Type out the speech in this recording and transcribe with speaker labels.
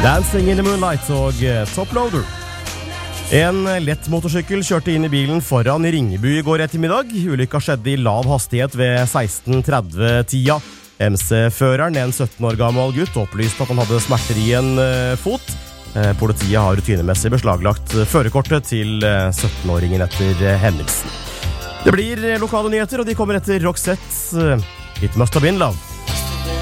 Speaker 1: Dancing in the Moonlight og Top Loader. En lett motorsykkel kjørte inn i bilen foran i Ringebu i går ettermiddag. Ulykka skjedde i lav hastighet ved 16:30-tida. MC-føreren, en 17 år gammel gutt, opplyste at han hadde smerter i en fot. Politiet har rutinemessig beslaglagt førerkortet til 17-åringen etter hendelsen. Det blir lokale nyheter, og de kommer etter Roxette. It Must Have Been Love.